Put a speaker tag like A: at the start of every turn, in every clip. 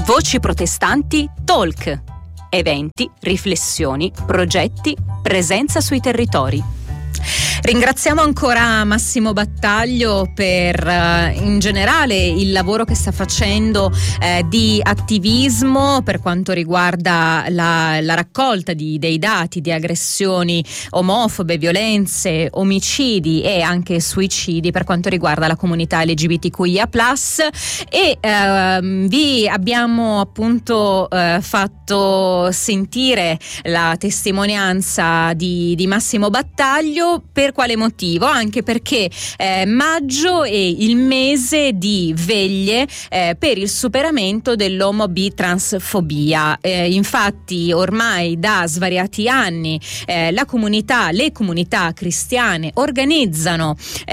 A: Voci protestanti Talk. Eventi, riflessioni, progetti, presenza sui territori. Ringraziamo ancora Massimo Battaglio per in generale il lavoro che sta facendo di attivismo per quanto riguarda la raccolta dei dati di aggressioni omofobe, violenze, omicidi e anche suicidi per quanto riguarda la comunità LGBTQIA+, e vi abbiamo appunto fatto sentire la testimonianza di Massimo Battaglio. Per quale motivo? Anche perché maggio è il mese di veglie per il superamento dell'omo-bi-transfobia. Infatti ormai da svariati anni le comunità cristiane organizzano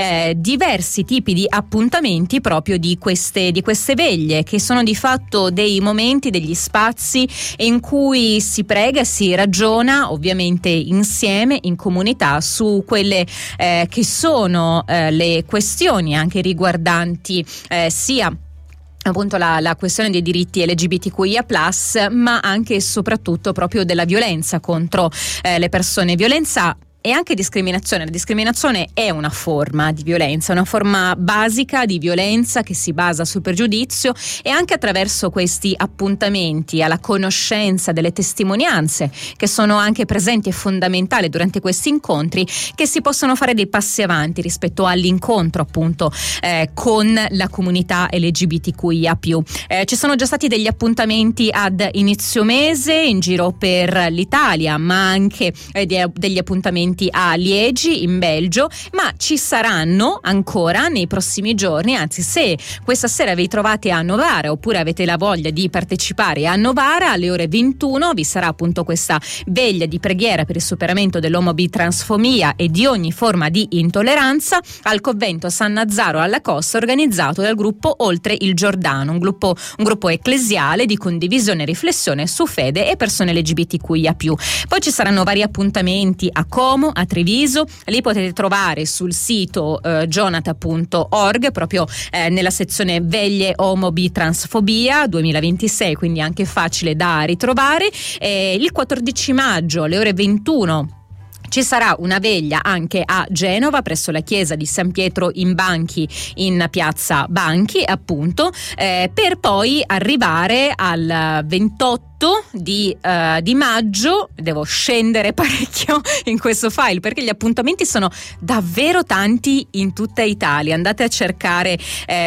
A: diversi tipi di appuntamenti proprio di queste veglie, che sono di fatto dei momenti, degli spazi in cui si prega e si ragiona ovviamente insieme in comunità su quelle che sono le questioni anche riguardanti sia appunto la questione dei diritti LGBTQIA+, ma anche e soprattutto proprio della violenza contro le persone, violenza e anche discriminazione. La discriminazione è una forma di violenza, una forma basica di violenza che si basa sul pregiudizio, e anche attraverso questi appuntamenti alla conoscenza delle testimonianze che sono anche presenti e fondamentali durante questi incontri, che si possono fare dei passi avanti rispetto all'incontro appunto con la comunità LGBTQIA+. Ci sono già stati degli appuntamenti ad inizio mese in giro per l'Italia, ma anche degli appuntamenti a Liegi in Belgio, ma ci saranno ancora nei prossimi giorni. Anzi, se questa sera vi trovate a Novara oppure avete la voglia di partecipare a Novara, alle ore 21 vi sarà appunto questa veglia di preghiera per il superamento dell'omo-bi-transfobia e di ogni forma di intolleranza al convento San Nazzaro alla Costa, organizzato dal gruppo Oltre il Giordano, un gruppo ecclesiale di condivisione e riflessione su fede e persone LGBTQIA+. Poi ci saranno vari appuntamenti a Como, a Treviso. Li potete trovare sul sito jonathan.org, proprio nella sezione Veglie Omo-Bi-Transfobia 2026, quindi anche facile da ritrovare. Il 14 maggio alle ore 21 ci sarà una veglia anche a Genova presso la chiesa di San Pietro in Banchi, in piazza Banchi appunto, per poi arrivare al 28 di maggio. Devo scendere parecchio in questo file perché gli appuntamenti sono davvero tanti in tutta Italia. Andate a cercare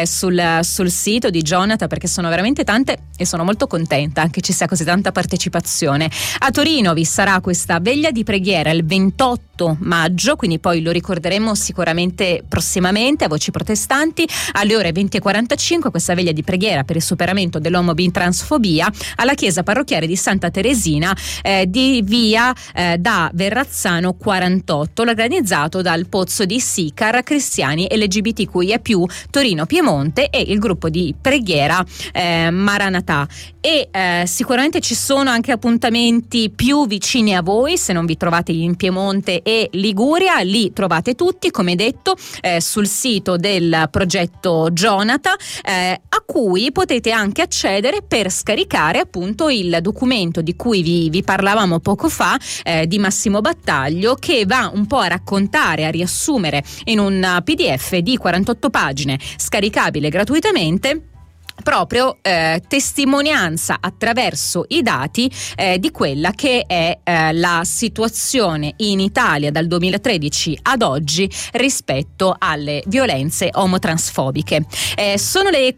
A: sul sito di Jonathan, perché sono veramente tante e sono molto contenta anche ci sia così tanta partecipazione. A Torino vi sarà questa veglia di preghiera il 28 maggio, quindi poi lo ricorderemo sicuramente prossimamente a Voci Protestanti alle ore 20:45, questa veglia di preghiera per il superamento dell'omo-bi-transfobia alla chiesa parrocchiale di Santa Teresina di via da Verrazzano 48, organizzato dal Pozzo di Sicar Cristiani LGBTQIA+, Torino Piemonte e il gruppo di preghiera Maranatà. E sicuramente ci sono anche appuntamenti più vicini a voi. Se non vi trovate in Piemonte e Liguria, li trovate tutti, come detto, sul sito del progetto Jonathan, a cui potete anche accedere per scaricare appunto il documento di cui vi parlavamo poco fa, di Massimo Battaglio, che va un po' a raccontare, a riassumere in un PDF di 48 pagine scaricabile gratuitamente, proprio testimonianza attraverso i dati di quella che è la situazione in Italia dal 2013 ad oggi rispetto alle violenze omotransfobiche. Sono le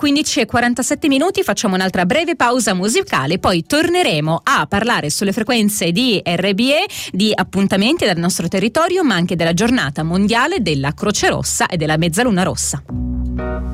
A: 15:47, facciamo un'altra breve pausa musicale, poi torneremo a parlare sulle frequenze di RBE, di appuntamenti dal nostro territorio, ma anche della giornata mondiale della Croce Rossa e della Mezzaluna Rossa.